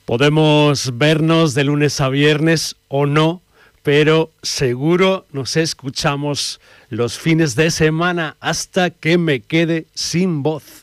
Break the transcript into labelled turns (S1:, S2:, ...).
S1: Podemos vernos de lunes a viernes o no, pero seguro nos escuchamos los fines de semana hasta que me quede sin voz.